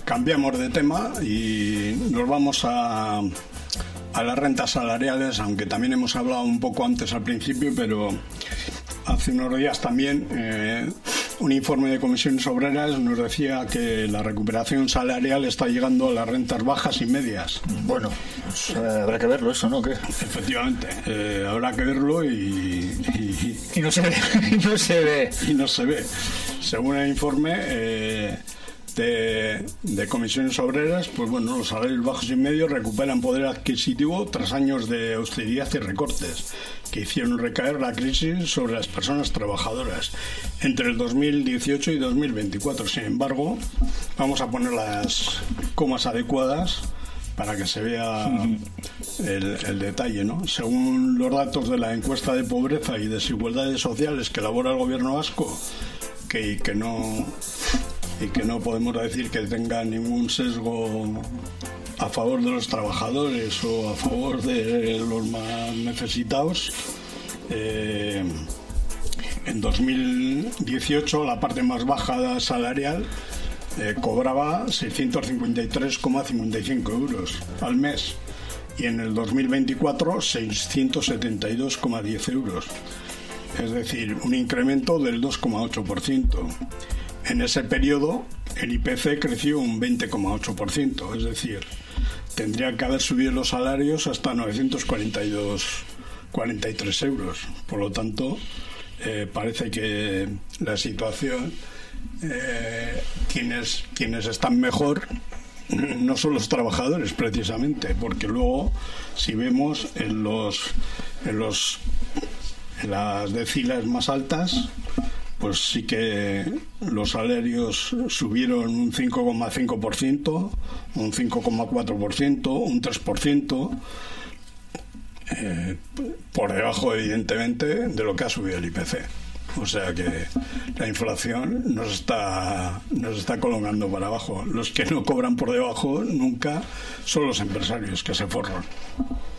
cambiamos de tema y nos vamos a las rentas salariales, aunque también hemos hablado un poco antes al principio, pero hace unos días también un informe de Comisiones Obreras nos decía que la recuperación salarial está llegando a las rentas bajas y medias. Bueno, pues, habrá que verlo eso, ¿no? ¿Qué? Efectivamente, habrá que verlo y no se ve, no se ve. Y no se ve. Según el informe de Comisiones Obreras, pues bueno, los salarios bajos y medios recuperan poder adquisitivo tras años de austeridad y recortes que hicieron recaer la crisis sobre las personas trabajadoras entre el 2018 y 2024. Sin embargo, vamos a poner las comas adecuadas para que se vea el detalle, ¿no? Según los datos de la encuesta de pobreza y desigualdades sociales que elabora el gobierno vasco, que no podemos decir que tenga ningún sesgo a favor de los trabajadores o a favor de los más necesitados. En 2018 la parte más baja salarial cobraba 653,55 euros al mes y en el 2024 672,10 euros, es decir, un incremento del 2,8%. En ese periodo el IPC creció un 20,8%, es decir, tendría que haber subido los salarios hasta 943 euros. Por lo tanto, parece que la situación, quienes están mejor no son los trabajadores precisamente, porque luego si vemos en las deciles más altas, pues sí que los salarios subieron un 5,5%, un 5,4%, un 3%, por debajo evidentemente de lo que ha subido el IPC. O sea que la inflación nos está colocando para abajo. Los que no cobran por debajo nunca son los empresarios que se forran.